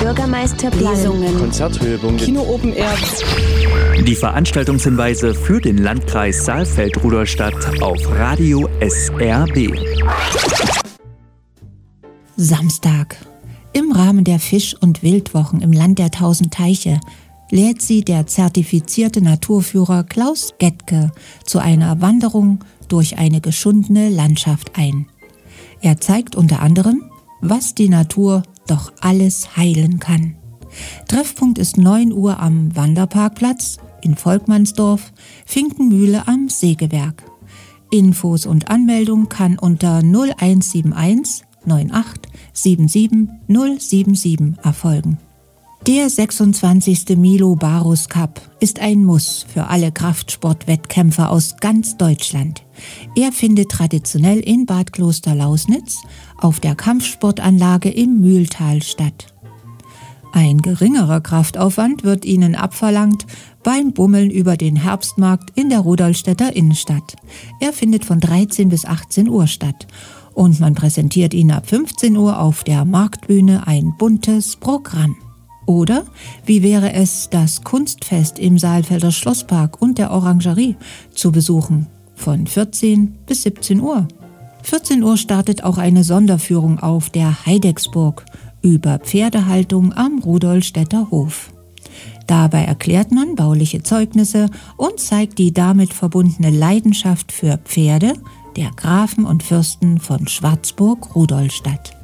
Bürgermeisterplan, Lesungen, Konzerthöhepunkte, Kino Open Air. Die Veranstaltungshinweise für den Landkreis Saalfeld-Rudolstadt auf Radio SRB. Samstag. Im Rahmen der Fisch- und Wildwochen im Land der 1000 Teiche lädt sie der zertifizierte Naturführer Klaus Gettke zu einer Wanderung durch eine geschundene Landschaft ein. Er zeigt unter anderem, was die Natur doch alles heilen kann. Treffpunkt ist 9 Uhr am Wanderparkplatz in Volkmannsdorf, Finkenmühle am Sägewerk. Infos und Anmeldung kann unter 0171 98 77 077 erfolgen. Der 26. Milo Barus Cup ist ein Muss für alle Kraftsportwettkämpfer aus ganz Deutschland. Er findet traditionell in Bad Kloster-Lausnitz auf der Kampfsportanlage im Mühltal statt. Ein geringerer Kraftaufwand wird Ihnen abverlangt beim Bummeln über den Herbstmarkt in der Rudolstädter Innenstadt. Er findet von 13 bis 18 Uhr statt und man präsentiert Ihnen ab 15 Uhr auf der Marktbühne ein buntes Programm. Oder wie wäre es, das Kunstfest im Saalfelder Schlosspark und der Orangerie zu besuchen, von 14 bis 17 Uhr. 14 Uhr startet auch eine Sonderführung auf der Heidecksburg über Pferdehaltung am Rudolstädter Hof. Dabei erklärt man bauliche Zeugnisse und zeigt die damit verbundene Leidenschaft für Pferde der Grafen und Fürsten von Schwarzburg-Rudolstadt.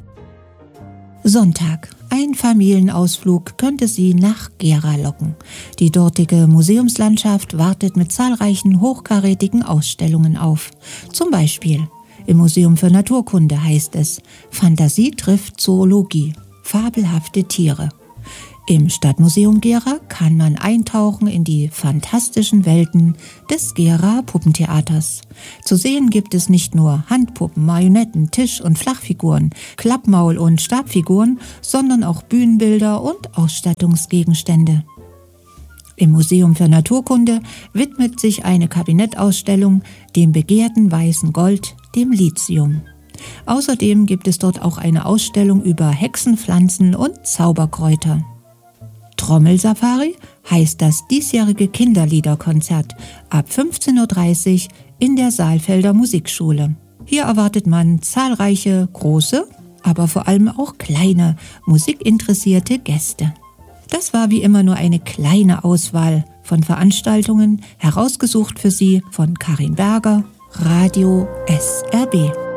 Sonntag. Ein Familienausflug könnte Sie nach Gera locken. Die dortige Museumslandschaft wartet mit zahlreichen hochkarätigen Ausstellungen auf. Zum Beispiel im Museum für Naturkunde heißt es: Fantasie trifft Zoologie, fabelhafte Tiere. Im Stadtmuseum Gera kann man eintauchen in die fantastischen Welten des Gera Puppentheaters. Zu sehen gibt es nicht nur Handpuppen, Marionetten, Tisch- und Flachfiguren, Klappmaul- und Stabfiguren, sondern auch Bühnenbilder und Ausstattungsgegenstände. Im Museum für Naturkunde widmet sich eine Kabinettausstellung dem begehrten weißen Gold, dem Lithium. Außerdem gibt es dort auch eine Ausstellung über Hexenpflanzen und Zauberkräuter. Trommelsafari heißt das diesjährige Kinderliederkonzert ab 15.30 Uhr in der Saalfelder Musikschule. Hier erwartet man zahlreiche große, aber vor allem auch kleine, musikinteressierte Gäste. Das war wie immer nur eine kleine Auswahl von Veranstaltungen, herausgesucht für Sie von Karin Berger, Radio SRB.